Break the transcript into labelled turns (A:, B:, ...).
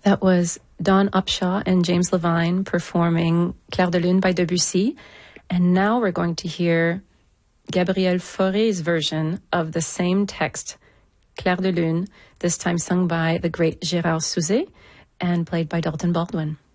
A: That was Dawn Upshaw and James Levine performing Clair de Lune by Debussy. And now we're going to hear Gabriel Fauré's version of the same text, Clair de Lune, this time sung by the great Gérard Souzet and played by Dalton Baldwin.